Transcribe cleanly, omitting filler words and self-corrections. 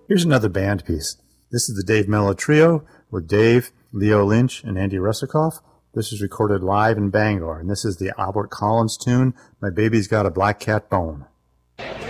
Here's another band piece. This is the Dave Mello Trio with Dave, Leo Lynch, and Andy Russakoff. This is recorded live in Bangor, and this is the Albert Collins tune, My Baby's Got a Black Cat Bone.